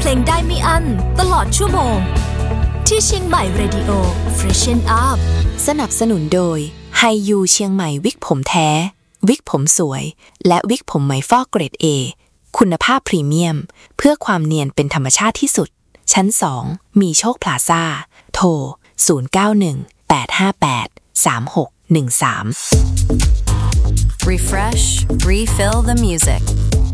ลงได้ไม่อั้นตลอดชั่วโมงที่เชียงใหม่ Radio Freshen Up สนับสนุนโดยไฮยูเชียงใหม่วิกผมแท้วิกผมสวยและวิกผมไหมฟอกเกรด A คุณภาพพรีเมียมเพื่อความเนียนเป็นธรรมชาติที่สุดชั้น2มีโชคพลาซ่าโทร0918583613 Refresh, refill the music.